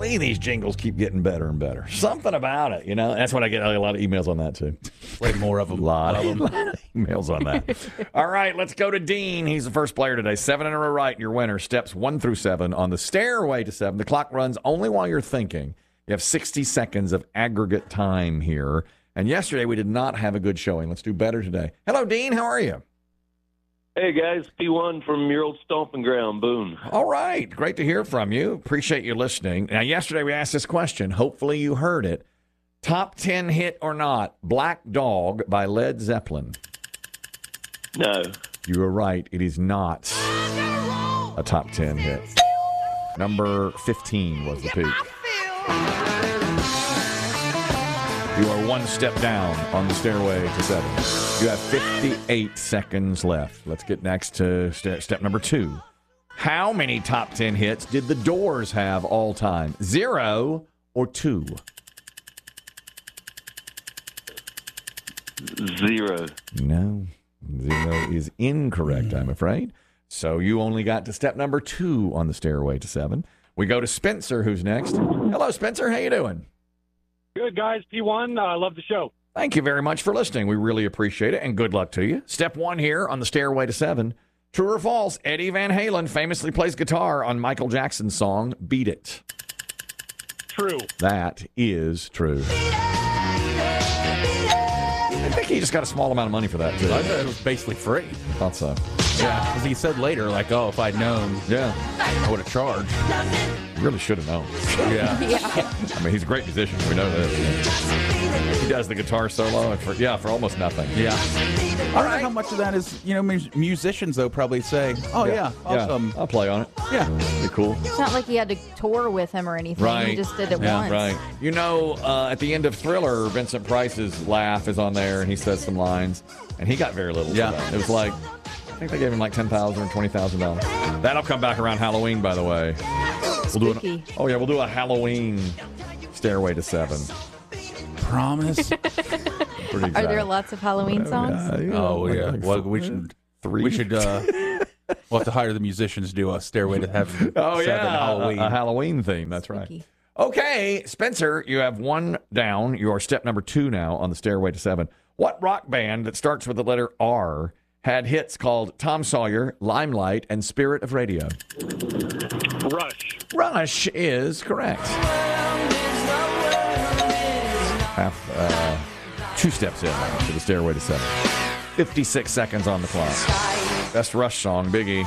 golly, these jingles keep getting better and better. Something about it, That's what I get a lot of emails on that, too. Way more of them. A lot of emails on that. All right, let's go to Dean. He's the first player today. 7 in a row right, your winner. Steps 1 through 7 on the stairway to 7. The clock runs only while you're thinking. You have 60 seconds of aggregate time here. And yesterday we did not have a good showing. Let's do better today. Hello, Dean. How are you? Hey, guys. P1 from your old stomping ground, Boone. All right. Great to hear from you. Appreciate you listening. Now, yesterday we asked this question. Hopefully you heard it. Top 10 hit or not, Black Dog by Led Zeppelin. No. You were right. It is not a top 10 hit. Number 15 was the peak. You are one step down on the stairway to 7. You have 58 seconds left. Let's get next to step number 2. How many top 10 hits did the Doors have all time? 0 or 2? 0. No. 0 is incorrect, I'm afraid. So you only got to step number 2 on the stairway to 7. We go to Spencer, who's next. Hello, Spencer. How you doing? Good, guys. P1, I love the show. Thank you very much for listening. We really appreciate it, and good luck to you. Step 1 here on the stairway to 7. True or false, Eddie Van Halen famously plays guitar on Michael Jackson's song, Beat It. True. That is true. I think he just got a small amount of money for that, too. I thought it was basically free. I thought so. Yeah, because he said later, like, oh, if I'd known, Yeah. I would have charged. Really should have known. Yeah. I mean, he's a great musician. We know this. He does the guitar solo for almost nothing. Yeah. I don't know how much of that is, musicians, though, probably say, oh, yeah, awesome. I'll play on it. Yeah. Be cool. It's not like he had to tour with him or anything. Right. He just did it Yeah, once. Right. At the end of Thriller, Vincent Price's laugh is on there, and he says some lines, and he got very little. Yeah. For that. It was like, I think they gave him like $10,000 or $20,000. That'll come back around Halloween, by the way. Spooky. We'll do a Halloween Stairway to 7. Promise. Pretty Are there lots of Halloween songs? Oh, yeah. Well, we should, 3. we'll have to hire the musicians to do a Stairway to Heaven. Oh, 7 yeah. Halloween. A Halloween theme. That's Spooky. right. Okay, Spencer, you have 1 down. You are step number 2 now on the Stairway to 7. What rock band that starts with the letter R had hits called Tom Sawyer, Limelight, and Spirit of Radio? Rush. Rush is correct. 2 steps in now to the Stairway to 7. 56 seconds on the clock. Best Rush song, Biggie.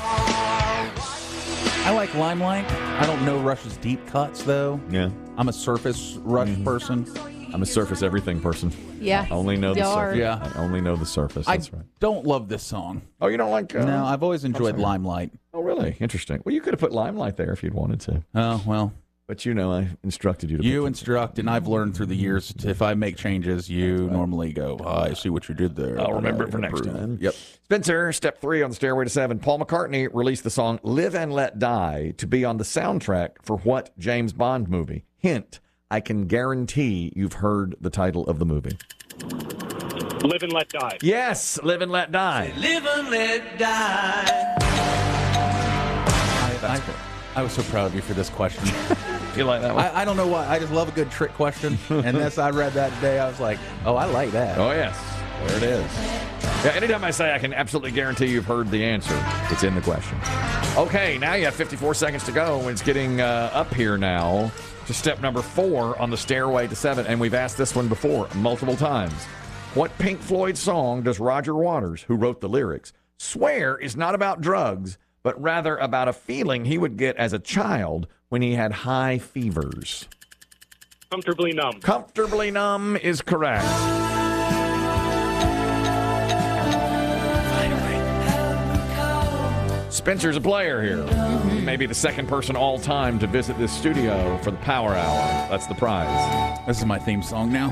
I like Limelight. I don't know Rush's deep cuts, though. Yeah. I'm a surface Rush person. I'm a surface everything person. Yeah. I only know the You are. surface. Yeah. I only know the surface. I That's right. don't love this song. Oh, you don't like... No, I've always enjoyed sorry. Limelight. Oh, really? Interesting. Well, you could have put Limelight there if you'd wanted to. Oh, well. But I instructed you to You put instruct, and I've learned through the years, if I make changes, you normally go, I see what you did there. I'll remember it for next Improve. time. Yep. Spencer, step 3 on the Stairway to 7. Paul McCartney released the song Live and Let Die to be on the soundtrack for what James Bond movie? Hint, I can guarantee you've heard the title of the movie. Live and Let Die. Yes, Live and Let Die. Live and let die. I was so proud of you for this question. You like that one? I don't know why. I just love a good trick question. And I read that today, I was like, oh, I like that. Oh, yes. There it is. Yeah, anytime I say I can absolutely guarantee you've heard the answer, it's in the question. Okay, now you have 54 seconds to go. It's getting up here now to step number 4 on the Stairway to 7. And we've asked this one before multiple times. What Pink Floyd song does Roger Waters, who wrote the lyrics, swear is not about drugs, but rather about a feeling he would get as a child when he had high fevers? Comfortably Numb. Comfortably Numb is correct. Spencer's a player here. He may be the second person all time to visit this studio for the Power Hour. That's the prize. This is my theme song now.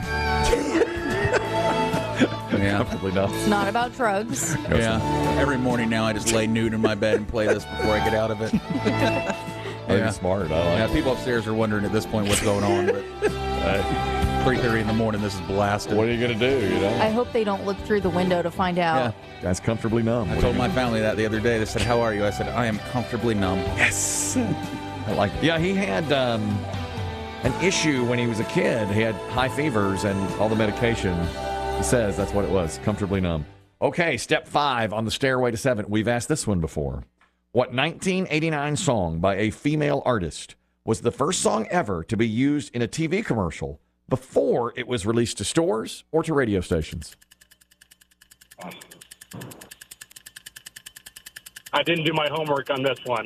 Yeah. Comfortably Numb. It's not about drugs. Yeah. Every morning now, I just lay nude in my bed and play this before I get out of it. That's smart. I like Yeah, it. people upstairs are wondering at this point what's going on, but 3:30 in the morning, this is blasted. What are you going to do, I hope they don't look through the window to find out. That's Comfortably Numb. I told my family that the other day. They said, how are you? I said, I am comfortably numb. Yes. I like it. Yeah, he had an issue when he was a kid. He had high fevers and all the medication. He says that's what it was, Comfortably Numb. Okay, step 5 on the stairway to 7. We've asked this one before. What 1989 song by a female artist was the first song ever to be used in a TV commercial before it was released to stores or to radio stations? I didn't do my homework on this one.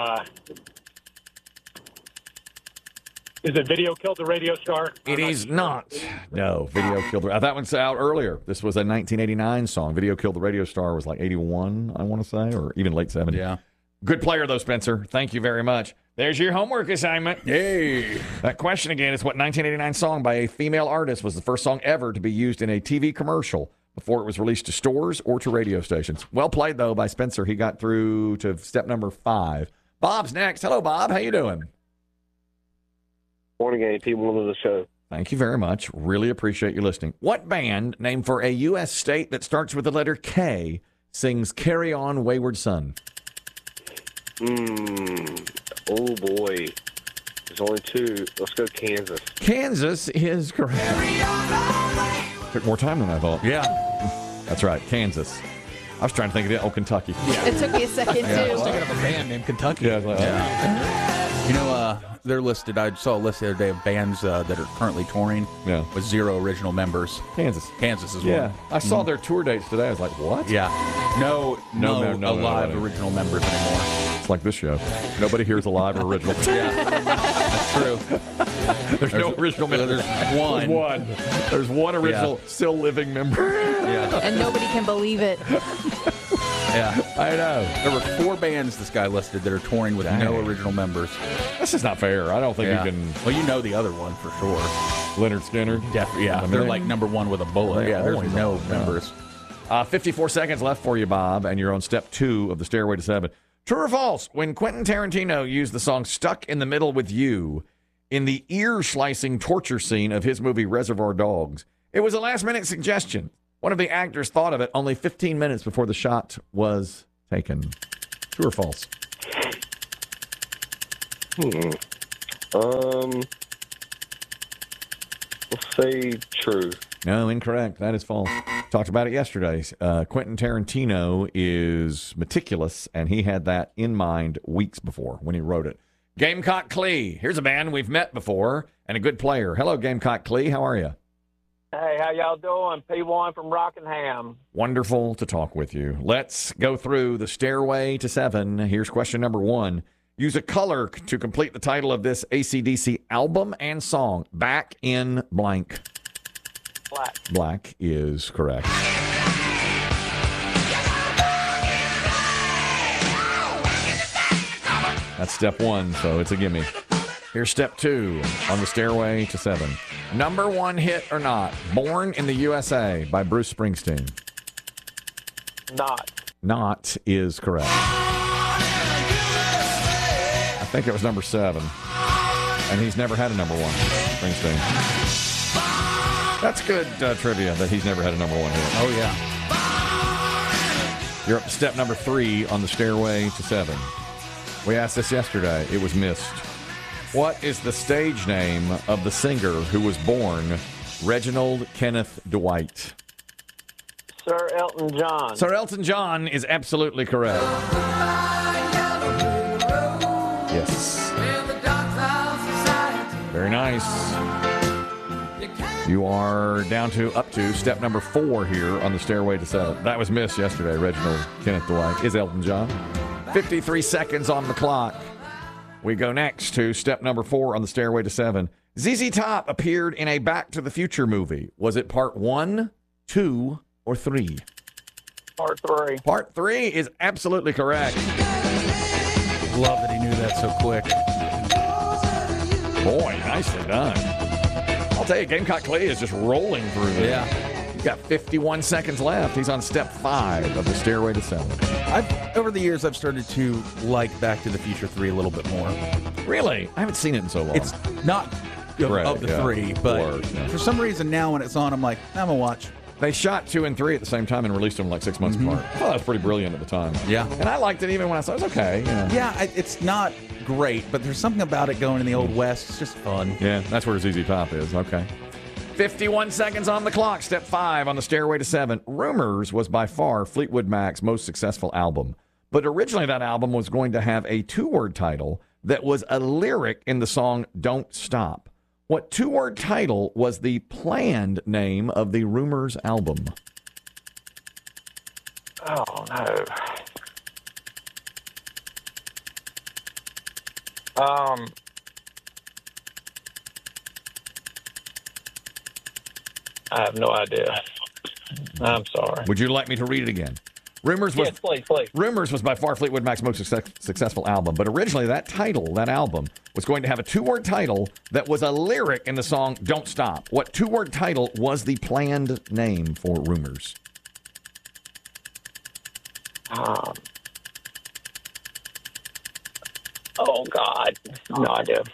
Is it Video Killed the Radio Star? It is not. No, Video Killed the... that one's out earlier. This was a 1989 song. Video Killed the Radio Star was like 81, I want to say, or even late 70s. Yeah. Good player, though, Spencer. Thank you very much. There's your homework assignment. Yay. That question again is what 1989 song by a female artist was the first song ever to be used in a TV commercial before it was released to stores or to radio stations. Well played, though, by Spencer. He got through to step number 5. Bob's next. Hello, Bob. How you doing? Morning, AP. One of the show. Thank you very much. Really appreciate you listening. What band, named for a U.S. state that starts with the letter K, sings Carry On, Wayward Son? Oh, boy. There's only 2. Let's go Kansas. Kansas is correct. Took more time than I thought. Yeah. That's right, Kansas. I was trying to think of it. Oh, Kentucky. It took me a second, I was too. thinking of a band named Kentucky. Yeah, I was like, oh. You know, they're listed. I saw a list the other day of bands that are currently touring with 0 original members. Kansas. Kansas is Yeah. one. I saw their tour dates today. I was like, what? Yeah. No alive original members anymore. It's like this show. Nobody here's alive or original. Yeah. That's true. There's no original member. There's one. There's one original still living member. Yeah. And nobody can believe it. Yeah. I know. There were 4 bands this guy listed that are touring with no original members. This is not fair. I don't think you can. Well, you know the other one for sure. Leonard Skinner. Definitely. Yeah. I mean, They're like number 1 with a bullet. Yeah. There's no members. 54 seconds left for you, Bob, and you're on step 2 of the Stairway to 7. True or false? When Quentin Tarantino used the song Stuck in the Middle with You in the ear-slicing torture scene of his movie Reservoir Dogs, it was a last-minute suggestion. One of the actors thought of it only 15 minutes before the shot was taken. True or false? Let's say true. No, incorrect. That is false. Talked about it yesterday. Quentin Tarantino is meticulous, and he had that in mind weeks before when he wrote it. Gamecock Clee. Here's a band we've met before and a good player. Hello, Gamecock Clee. How are you? Hey, how y'all doing? P1 from Rockingham. Wonderful to talk with you. Let's go through the Stairway to 7. Here's question number 1. Use a color to complete the title of this AC/DC album and song. Back in blank. Black. Black is correct. That's step 1, so it's a gimme. Here's step 2 on the Stairway to 7. Number 1 hit or not, Born in the USA by Bruce Springsteen. Not. Not is correct. I think it was number 7. And he's never had a number 1, Springsteen. That's good trivia that he's never had a number 1 hit. Oh, yeah. You're up to step number 3 on the Stairway to 7. We asked this yesterday. It was missed. What is the stage name of the singer who was born Reginald Kenneth Dwight? Sir Elton John. Sir Elton John is absolutely correct. Yes. Very nice. You are up to step number 4 here on the Stairway to 7. That was missed yesterday. Reginald Kenneth Dwight is Elton John. 53 seconds on the clock. We go next to step number 4 on the Stairway to 7. ZZ Top appeared in a Back to the Future movie. Was it part 1, 2, or 3? Part 3. Part 3 is absolutely correct. Love that he knew that so quick. Boy, nicely done. I'll tell you, Gamecock Clay is just rolling through this. Yeah. He's got 51 seconds left. He's on step 5 of the Stairway to 7. Over the years, I've started to like Back to the Future 3 a little bit more. Really? I haven't seen it in so long. It's not of the 3, but for some reason now when it's on, I'm like, I'm going to watch. They shot 2 and 3 at the same time and released them like 6 months apart. I thought that was pretty brilliant at the time. Yeah. And I liked it even when I saw it. It was okay. Yeah, it's not great, but there's something about it going in the Old West. It's just fun. Yeah, that's where ZZ Top is. Okay. 51 seconds on the clock. Step 5 on the stairway to 7. Rumors was by far Fleetwood Mac's most successful album. But originally that album was going to have a 2-word title that was a lyric in the song Don't Stop. What 2-word title was the planned name of the Rumors album? Oh, no. I have no idea. I'm sorry. Would you like me to read it again? Rumors was, Yes, please. Rumors was by far Fleetwood Mac's most successful album, but originally that album, was going to have a 2-word title that was a lyric in the song Don't Stop. What 2-word title was the planned name for Rumors? Oh, God. No idea.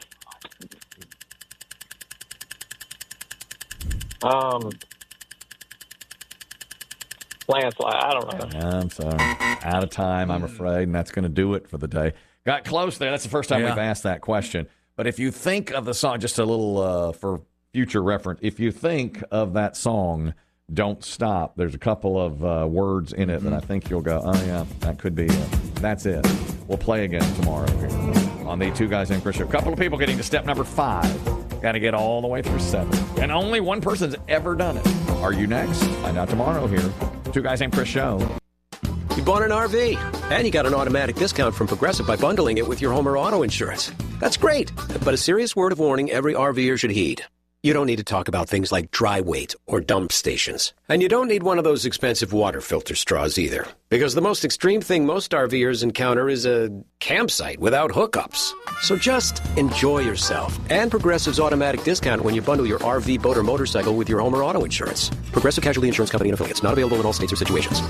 Landslide. I don't know. I'm sorry. Out of time, I'm afraid, and that's going to do it for the day. Got close there. That's the first time we've asked that question. But if you think of the song, just a little for future reference, if you think of that song, Don't Stop, there's a couple of words in it that I think you'll go, oh, yeah, that could be it. That's it. We'll play again tomorrow here on the Two Guys Named Chris show. A couple of people getting to step number 5. Got to get all the way through 7. And only one person's ever done it. Are you next? Find out tomorrow here. Two Guys Named Chris show. You bought an RV, and you got an automatic discount from Progressive by bundling it with your home or auto insurance. That's great, but a serious word of warning every RVer should heed. You don't need to talk about things like dry weight or dump stations. And you don't need one of those expensive water filter straws either. Because the most extreme thing most RVers encounter is a campsite without hookups. So just enjoy yourself and Progressive's automatic discount when you bundle your RV, boat, or motorcycle with your home or auto insurance. Progressive Casualty Insurance Company and affiliates. Not available in all states or situations.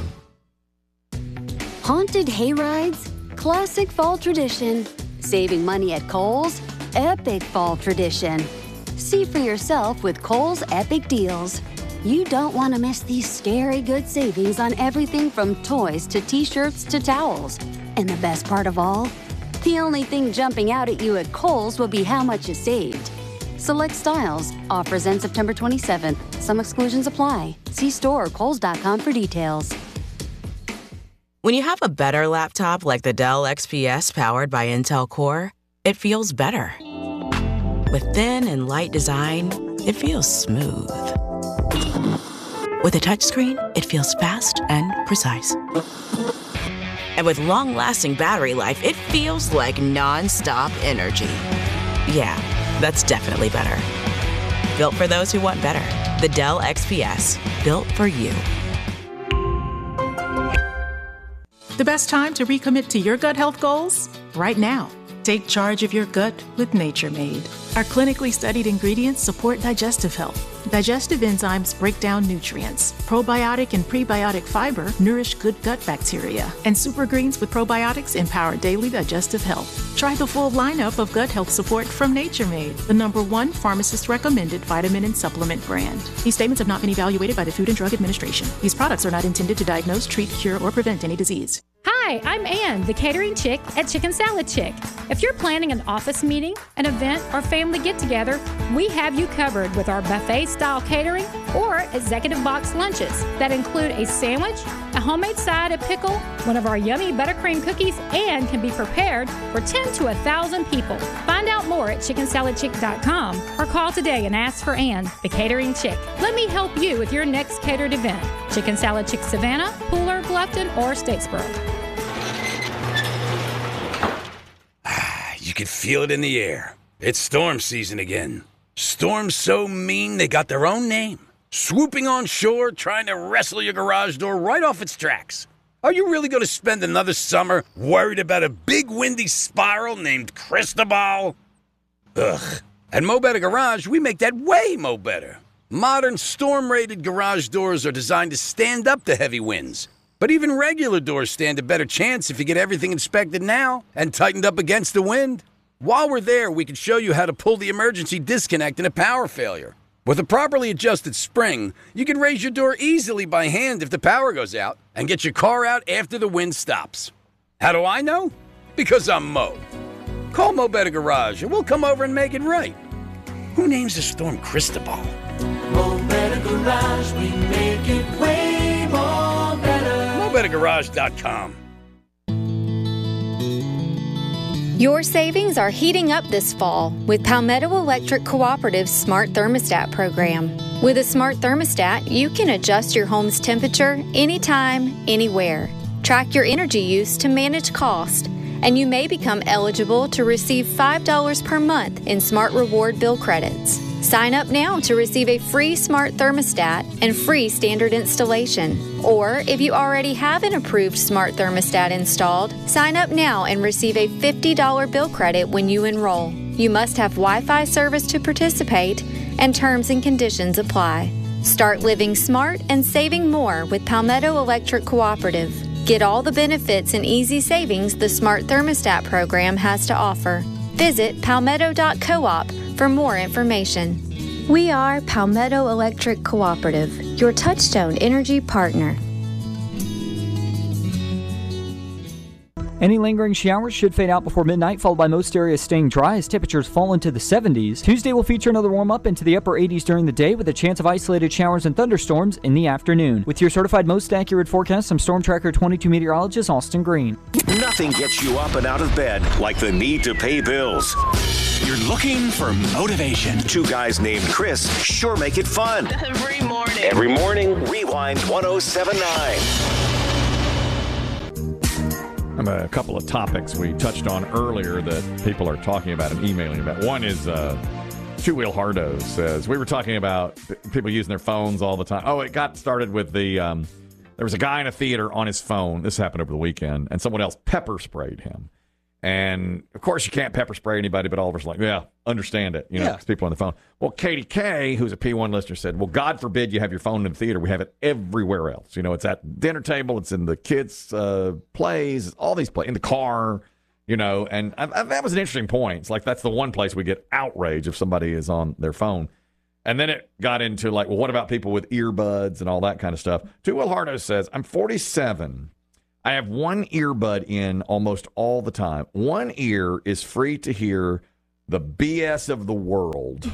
Haunted hayrides? Classic fall tradition. Saving money at Kohl's? Epic fall tradition. See for yourself with Kohl's Epic Deals. You don't want to miss these scary good savings on everything from toys to t-shirts to towels. And the best part of all? The only thing jumping out at you at Kohl's will be how much you saved. Select styles. Offers end September 27th. Some exclusions apply. See store or kohls.com for details. When you have a better laptop like the Dell XPS powered by Intel Core, it feels better. With thin and light design, it feels smooth. With a touchscreen, it feels fast and precise. And with long-lasting battery life, it feels like non-stop energy. Yeah, that's definitely better. Built for those who want better. The Dell XPS. Built for you. The best time to recommit to your gut health goals? Right now. Take charge of your gut with Nature Made. Our clinically studied ingredients support digestive health. Digestive enzymes break down nutrients. Probiotic and prebiotic fiber nourish good gut bacteria. And super greens with probiotics empower daily digestive health. Try the full lineup of gut health support from Nature Made, the #1 pharmacist-recommended vitamin and supplement brand. These statements have not been evaluated by the Food and Drug Administration. These products are not intended to diagnose, treat, cure, or prevent any disease. Hi, I'm Ann, the catering chick at Chicken Salad Chick. If you're planning an office meeting, an event, or family get-together, we have you covered with our buffet-style catering or executive box lunches that include a sandwich, a homemade side, a pickle, one of our yummy buttercream cookies, and can be prepared for 10 to 1,000 people. Find out more at chickensaladchick.com or call today and ask for Ann, the catering chick. Let me help you with your next catered event. Chicken Salad Chick Savannah, Pooler, Bluffton, or Statesboro. You can feel it in the air. It's storm season again. Storms so mean they got their own name. Swooping on shore, trying to wrestle your garage door right off its tracks. Are you really going to spend another summer worried about a big windy spiral named Cristobal? Ugh. At Mo Better Garage, we make that way mo better. Modern storm-rated garage doors are designed to stand up to heavy winds. But even regular doors stand a better chance if you get everything inspected now and tightened up against the wind. While we're there, we can show you how to pull the emergency disconnect in a power failure. With a properly adjusted spring, you can raise your door easily by hand if the power goes out and get your car out after the wind stops. How do I know? Because I'm Mo. Call Mo Better Garage and we'll come over and make it right. Who names the storm Cristobal? Mo Better Garage, we make it way more better. MoBetterGarage.com. Your savings are heating up this fall with Palmetto Electric Cooperative's Smart Thermostat program. With a smart thermostat, you can adjust your home's temperature anytime, anywhere. Track your energy use to manage cost, and you may become eligible to receive $5 per month in Smart Reward bill credits. Sign up now to receive a free smart thermostat and free standard installation. Or if you already have an approved smart thermostat installed, sign up now and receive a $50 bill credit when you enroll. You must have Wi-Fi service to participate, and terms and conditions apply. Start living smart and saving more with Palmetto Electric Cooperative. Get all the benefits and easy savings the Smart Thermostat program has to offer. Visit palmetto.coop for more information. We are Palmetto Electric Cooperative, your Touchstone Energy partner. Any lingering showers should fade out before midnight, followed by most areas staying dry as temperatures fall into the 70s. Tuesday will feature another warm-up into the upper 80s during the day with a chance of isolated showers and thunderstorms in the afternoon. With your certified most accurate forecast, I'm Storm Tracker 22 meteorologist Austin Green. Nothing gets you up and out of bed like the need to pay bills. You're looking for motivation. Two guys named Chris sure make it fun. Every morning. Every morning, Rewind 1079. A couple of topics we touched on earlier that people are talking about and emailing about. One is Two Wheel Hardo says, we were talking about people using their phones all the time. Oh, it got started with the, there was a guy in a theater on his phone. This happened over the weekend, and someone else pepper sprayed him. And, of course, you can't pepper spray anybody, but Oliver's like, yeah, understand it, because people on the phone. Well, Katie K., who's a P1 listener, said, well, God forbid you have your phone in the theater. We have it everywhere else. It's at the dinner table. It's in the kids' plays, all these plays, in the car, and that was an interesting point. It's like that's the one place we get outrage if somebody is on their phone. And then it got into like, well, what about people with earbuds and all that kind of stuff? Two Will Hardo says, I'm 47. I have one earbud in almost all the time. One ear is free to hear the BS of the world.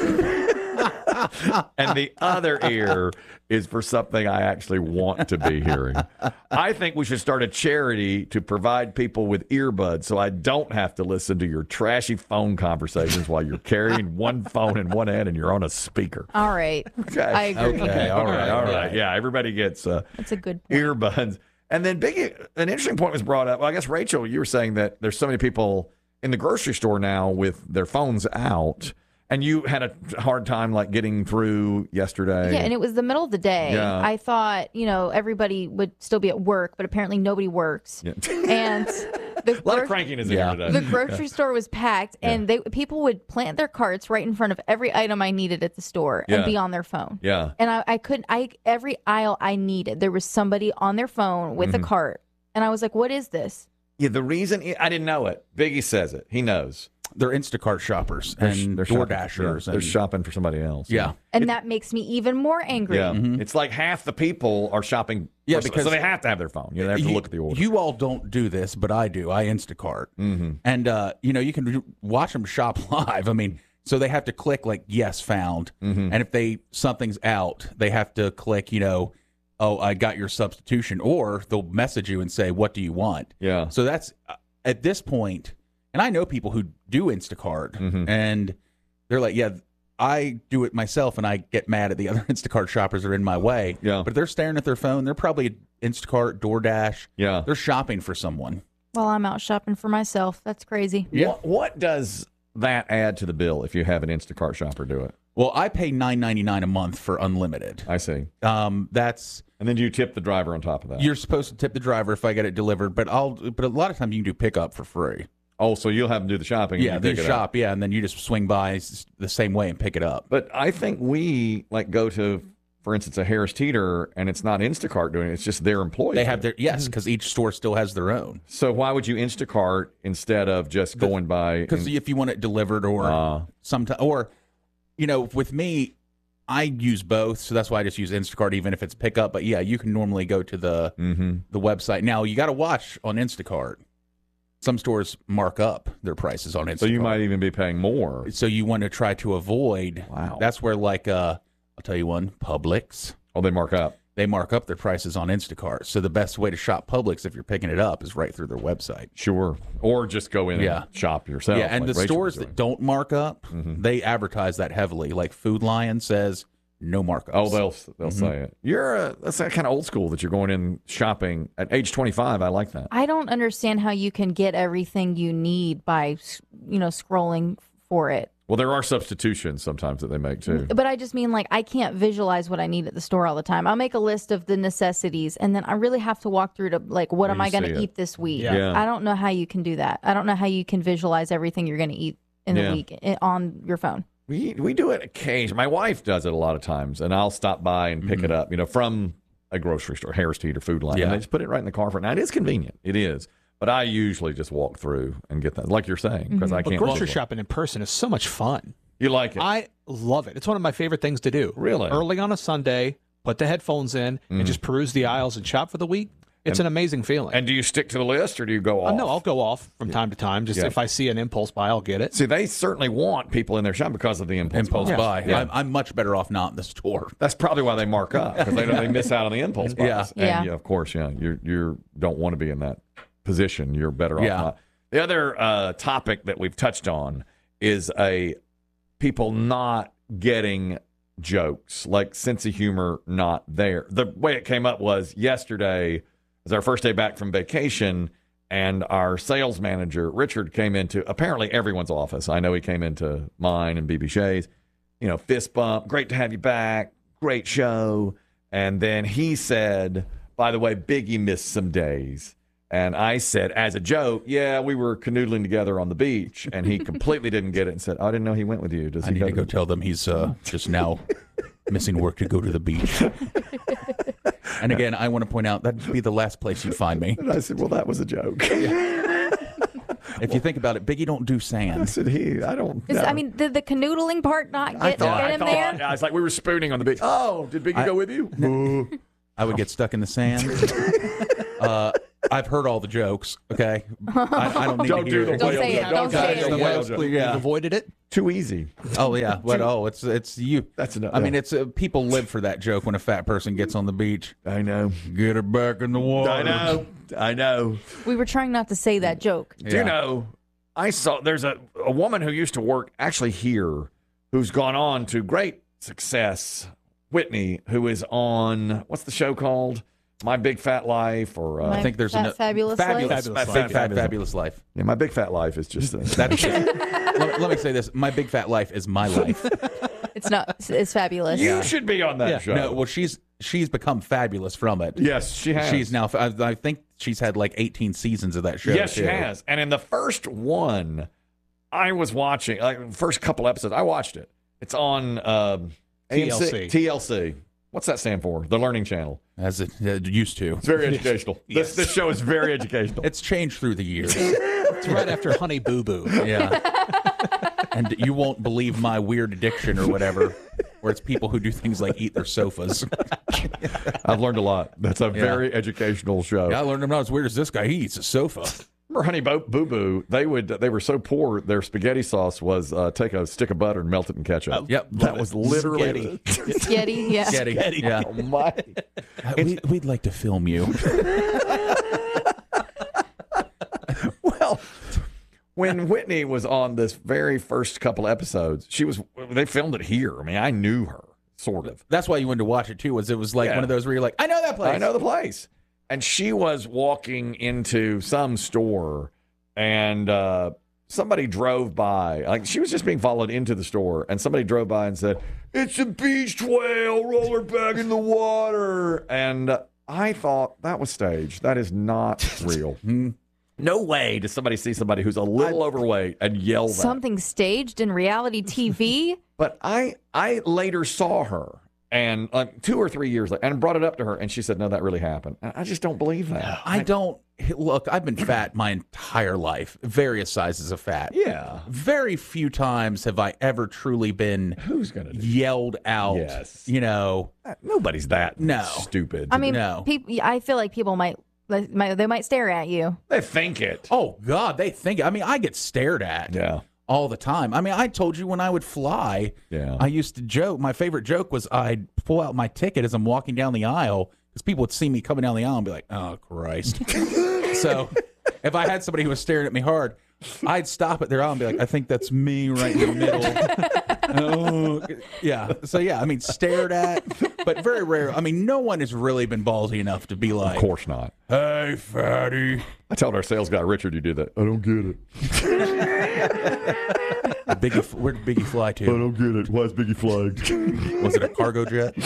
And the other ear is for something I actually want to be hearing. I think we should start a charity to provide people with earbuds so I don't have to listen to your trashy phone conversations while you're carrying one phone in one hand and you're on a speaker. All right. Okay. I agree. Okay. All right. Yeah, everybody gets That's a good point. earbuds. And then an interesting point was brought up. Well, I guess, Rachel, you were saying that there's so many people in the grocery store now with their phones out, and you had a hard time, like, getting through yesterday. Yeah, and it was the middle of the day. Yeah. I thought, everybody would still be at work, but apparently nobody works. Yeah. And a lot of crankiness in here today. The grocery store was packed, and people would plant their carts right in front of every item I needed at the store and be on their phone. Yeah. And I couldn't, every aisle I needed, there was somebody on their phone with a cart. And I was like, what is this? Yeah, the reason, I didn't know it. Biggie says it. He knows. They're Instacart shoppers and they're DoorDashers. They're shopping for somebody else. Yeah. And that makes me even more angry. Yeah. It's like half the people are shopping. Yeah, because so they have to have their phone. They have to look at the order. You all don't do this, but I do. I Instacart. And, you can watch them shop live. I mean, so they have to click like, yes, found. And if something's out, they have to click, oh, I got your substitution. Or they'll message you and say, what do you want? Yeah. So that's, at this point, and I know people who do Instacart, and they're like, yeah, I do it myself, and I get mad at the other Instacart shoppers that are in my way. Yeah. But if they're staring at their phone, they're probably Instacart, DoorDash. Yeah. They're shopping for someone. Well, I'm out shopping for myself. That's crazy. Yeah. What does that add to the bill if you have an Instacart shopper do it? Well, I pay $9.99 a month for unlimited. I see. That's... And then do you tip the driver on top of that? You're supposed to tip the driver if I get it delivered, but a lot of times you can do pickup for free. Oh, so you'll have them do the shopping. Yeah, they shop, and then you just swing by the same way and pick it up. But I think we go to, for instance, a Harris Teeter, and it's not Instacart doing it; it's just their employees. They have because each store still has their own. So why would you Instacart instead of just going by? Because if you want it delivered, or with me, I use both, so that's why I just use Instacart, even if it's pickup. But yeah, you can normally go to the website. Now you got to watch on Instacart. Some stores mark up their prices on Instacart, So you might even be paying more. So you want to try to avoid. Wow. That's where, like, I'll tell you one, Publix. Oh, they mark up. They mark up their prices on Instacart. So the best way to shop Publix, if you're picking it up, is right through their website. Sure. Or just go in and shop yourself. Yeah, and like the Rachel stores was that don't mark up, they advertise that heavily. Like Food Lion says, no markups. Oh, they'll say it. That's that kind of old school that you're going in shopping at age 25. I like that. I don't understand how you can get everything you need by, scrolling for it. Well, there are substitutions sometimes that they make too. But I just mean, like, I can't visualize what I need at the store all the time. I'll make a list of the necessities, and then I really have to walk through to, like, what am I going to eat this week? Yeah. I don't know how you can do that. I don't know how you can visualize everything you're going to eat in the week on your phone. We do it occasionally. My wife does it a lot of times, and I'll stop by and pick it up, from a grocery store, Harris Teeter, Food Lion. And they just put it right in the car for it. Now, it is convenient. It is. But I usually just walk through and get that, like you're saying, because I can't. But grocery shopping in person is so much fun. You like it? I love it. It's one of my favorite things to do. Really? Early on a Sunday, put the headphones in and just peruse the aisles and shop for the week. It's an amazing feeling. And do you stick to the list or do you go off? No, I'll go off from time to time. Just if I see an impulse buy, I'll get it. See, they certainly want people in their shop because of the impulse buy. Yeah. I'm much better off not in the store. That's probably why they mark up, because they know they miss out on the impulse buys. Yeah. And of course, you don't want to be in that position. You're better off not. The other topic that we've touched on is people not getting jokes, like sense of humor not there. The way it came up was yesterday was our first day back from vacation, and our sales manager, Richard, came into apparently everyone's office. I know he came into mine and BB Shay's, fist bump, great to have you back, great show. And then he said, by the way, Biggie missed some days. And I said, as a joke, yeah, we were canoodling together on the beach. And he completely didn't get it and said, I didn't know he went with you. I need to go tell them he's just now missing work to go to the beach. And again, I want to point out that'd be the last place you'd find me. And I said, well, that was a joke. If you think about it, Biggie don't do sand. I said, I don't know. I mean, did the canoodling part not get him there? Yeah, it's like we were spooning on the beach. Oh, did Biggie go with you? I would get stuck in the sand. I've heard all the jokes. Okay, I don't need to hear it. Don't say it. Don't say it. The whales, please. Yeah. You've avoided it. Too easy. Oh yeah. It's you. That's enough. I mean, it's people live for that joke when a fat person gets on the beach. I know. Get her back in the water. I know. We were trying not to say that joke. Do you know? I saw there's a woman who used to work actually here, who's gone on to great success. Whitney, who is on what's the show called? My Big Fat Life, or I think there's Fabulous Life. Fabulous Life. Yeah, My Big Fat Life is just that's. let me say this: My Big Fat Life is my life. It's not. It's fabulous. You should be on that show. No, well, she's become fabulous from it. Yes, she has. She's now. I think she's had like 18 seasons of that show. Yes, she has. And in the first one, I was watching. Like the first couple episodes, I watched it. It's on TLC. TLC. What's that stand for? The Learning Channel. As it used to. It's very educational. Yes. This show is very educational. It's changed through the years. It's right after Honey Boo Boo. Yeah. And you won't believe my weird addiction or whatever, where it's people who do things like eat their sofas. I've learned a lot. That's a very educational show. Yeah, I learned I'm not as weird as this guy. He eats a sofa. Remember Honey Boo Boo? They were so poor. Their spaghetti sauce was take a stick of butter and melt it in ketchup. Yep, that was literally Sketty. Yeah, Sketty. Yeah. Oh my! We'd like to film you. Well, when Whitney was on this very first couple episodes, they filmed it here. I mean, I knew her sort of. That's why you wanted to watch it too. It was like one of those where you're like, I know that place. I know the place. And she was walking into some store, and somebody drove by. Like, she was just being followed into the store, and somebody drove by and said, "It's a beach whale. Roll her back in the water." And I thought that was staged. That is not real. No way does somebody see somebody who's a little overweight and yell that. Something staged in reality TV? But I later saw her. And 2 or 3 years later, and brought it up to her, and she said, no, that really happened. And I just don't believe that. I don't. Look, I've been fat my entire life, various sizes of fat. Yeah. Very few times have I ever truly been yelled out. Yes. You know. Nobody's that stupid. I mean, I feel like people might stare at you. They think it. Oh, God, they think it. I mean, I get stared at. Yeah. All the time. I mean, I told you when I would fly, I used to joke. My favorite joke was I'd pull out my ticket as I'm walking down the aisle because people would see me coming down the aisle and be like, oh, Christ. So if I had somebody who was staring at me hard, I'd stop at their aisle and be like, I think that's me right in the middle. Yeah. So, yeah, I mean, stared at, but very rare. I mean, no one has really been ballsy enough to be like, of course not. Hey, fatty. I told our sales guy, Richard, you do that. I don't get it. Where'd Biggie fly to? I don't get it. Why is Biggie flying? Was it a cargo jet?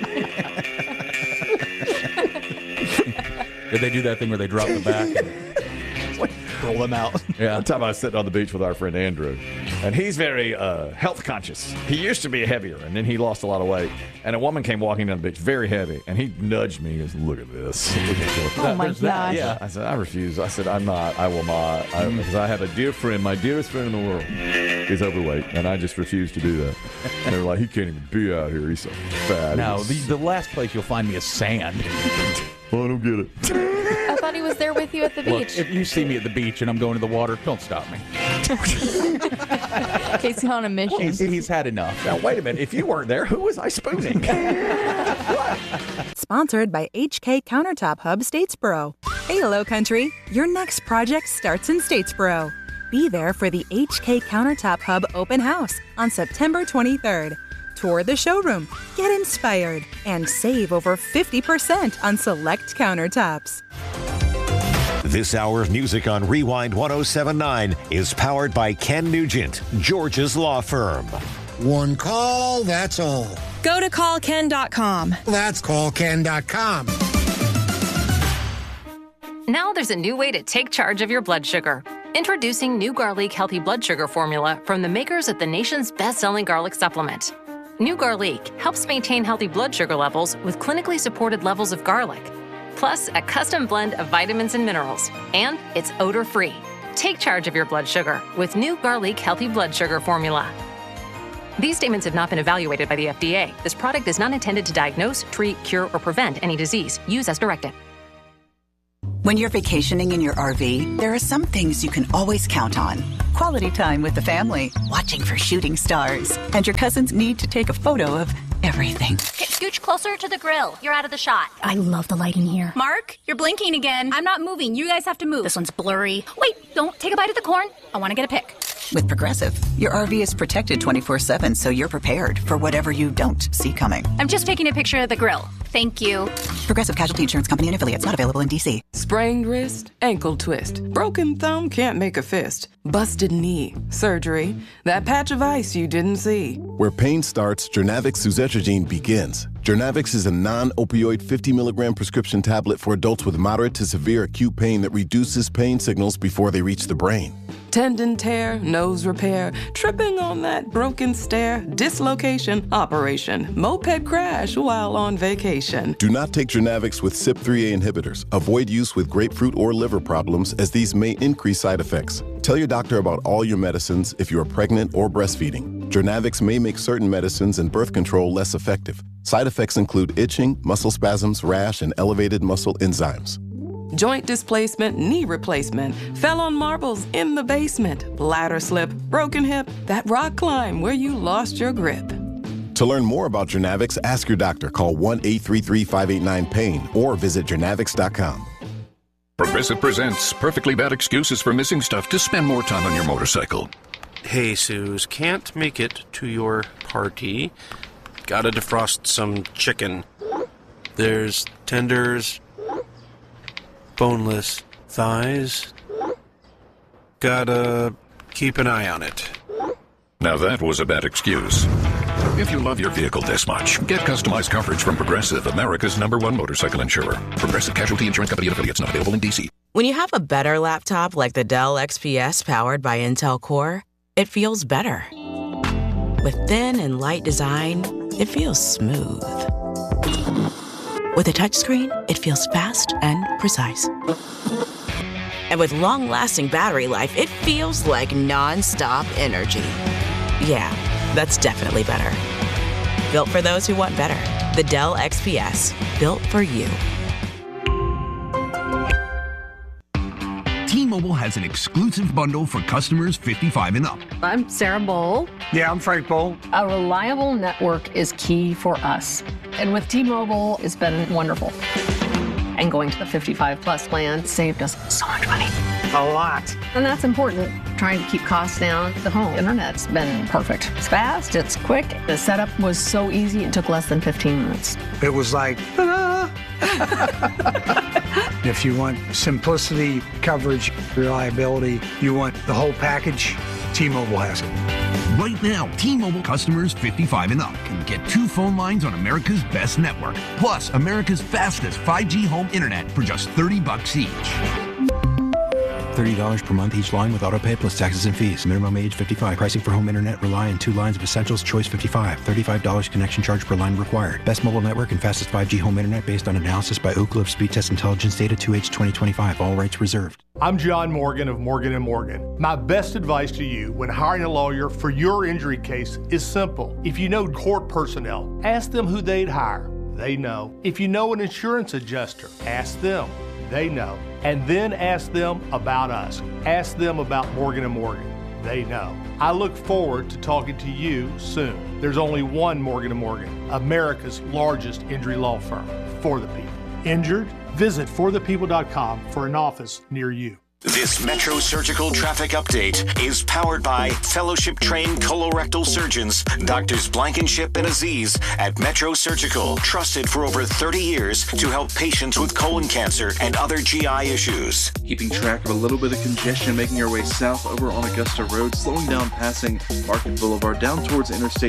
Did they do that thing where they drop the back and roll them out? Yeah. One time I was sitting on the beach with our friend Andrew, and he's very health conscious. He used to be heavier, and then he lost a lot of weight. And a woman came walking down the beach, very heavy, and he nudged me. He goes, look at this. Oh, my gosh. Yeah. I said, I refuse. I said, I'm not. I will not. Because I have a dear friend, my dearest friend in the world, is overweight, and I just refuse to do that. And they're like, he can't even be out here. He's so fat. No, the last place you'll find me is sand. I don't get it. I thought he was there with you at the Look, beach. if you see me at the beach and I'm going to the water, don't stop me. He's on a mission. He's had enough. Now, wait a minute. If you weren't there, who was I spooning? Sponsored by HK Countertop Hub Statesboro. Hey, Hello Country. Your next project starts in Statesboro. Be there for the HK Countertop Hub open house on September 23rd. Tour the showroom, get inspired, and save over 50% on select countertops. This hour's music on Rewind 107.9 is powered by Ken Nugent, George's law firm. One call, that's all. Go to callken.com. That's callken.com. Now there's a new way to take charge of your blood sugar. Introducing New Garlic Healthy Blood Sugar Formula from the makers of the nation's best-selling garlic supplement. New Garlic helps maintain healthy blood sugar levels with clinically supported levels of garlic, plus a custom blend of vitamins and minerals, and it's odor-free. Take charge of your blood sugar with New Garlic Healthy Blood Sugar Formula. These statements have not been evaluated by the FDA. This product is not intended to diagnose, treat, cure, or prevent any disease. Use as directed. When you're vacationing in your RV, there are some things you can always count on. Quality time with the family, watching for shooting stars, and your cousins need to take a photo of everything. Scooch closer to the grill. You're out of the shot. I love the lighting here. Mark, you're blinking again. I'm not moving. You guys have to move. This one's blurry. Wait, don't take a bite of the corn. I want to get a pic. With Progressive, your RV is protected 24/7, so you're prepared for whatever you don't see coming. I'm just taking a picture of the grill. Thank you. Progressive Casualty Insurance Company and affiliates, not available in D.C. Sprained wrist, ankle twist, broken thumb can't make a fist, busted knee, surgery, that patch of ice you didn't see. Where pain starts, Jernavix suzetrigine begins. Jernavix is a non-opioid 50 milligram prescription tablet for adults with moderate to severe acute pain that reduces pain signals before they reach the brain. Tendon tear, nose repair, tripping on that broken stair, dislocation, operation, moped crash while on vacation. Do not take Jernavix with CYP3A inhibitors. Avoid use with grapefruit or liver problems as these may increase side effects. Tell your doctor about all your medicines if you are pregnant or breastfeeding. Jernavix may make certain medicines and birth control less effective. Side effects include itching, muscle spasms, rash, and elevated muscle enzymes. Joint displacement, knee replacement, fell on marbles in the basement, bladder slip, broken hip, that rock climb where you lost your grip. To learn more about Jernavix, ask your doctor. Call 1-833-589-PAIN or visit jernavix.com. Progressive presents Perfectly Bad Excuses for Missing Stuff to Spend More Time on Your Motorcycle. Hey, Suze, can't make it to your party. Gotta defrost some chicken. There's tenders, boneless thighs. Gotta keep an eye on it. Now that was a bad excuse. If you love your vehicle this much, get customized coverage from Progressive, America's #1 motorcycle insurer. Progressive Casualty Insurance Company and affiliates, not available in D.C. When you have a better laptop like the Dell XPS powered by Intel Core, it feels better. With thin and light design, it feels smooth. With a touchscreen, it feels fast and precise. And with long-lasting battery life, it feels like non-stop energy. Yeah, that's definitely better. Built for those who want better. The Dell XPS. Built for you. T-Mobile has an exclusive bundle for customers 55 and up. I'm Sarah Bowl. Yeah, I'm Frank Bowl. A reliable network is key for us. And with T-Mobile, it's been wonderful. And going to the 55 plus plan saved us so much money. A lot. And that's important. Trying to keep costs down. The home internet's been perfect. It's fast, it's quick. The setup was so easy, it took less than 15 minutes. It was like, ta-da! If you want simplicity, coverage, reliability, you want the whole package, T-Mobile has it. Right now, T-Mobile customers 55 and up can get 2 phone lines on America's best network, plus America's fastest 5G home internet for just $30 each. $30 per month each line with autopay plus taxes and fees. Minimum age 55. Pricing for home internet rely on 2 lines of Essentials. Choice 55. $35 connection charge per line required. Best mobile network and fastest 5G home internet based on analysis by Ookla of Speed Test Intelligence data 2H 2025. All rights reserved. I'm John Morgan of Morgan & Morgan. My best advice to you when hiring a lawyer for your injury case is simple. If you know court personnel, ask them who they'd hire. They know. If you know an insurance adjuster, ask them. They know. And then ask them about us. Ask them about Morgan & Morgan. They know. I look forward to talking to you soon. There's only one Morgan & Morgan, America's largest injury law firm, for the people. Injured? Visit forthepeople.com for an office near you. This Metro Surgical traffic update is powered by fellowship-trained colorectal surgeons, Doctors Blankenship and Aziz at Metro Surgical, trusted for over 30 years to help patients with colon cancer and other GI issues. Keeping track of a little bit of congestion, making our way south over on Augusta Road, slowing down passing Market Boulevard down towards Interstate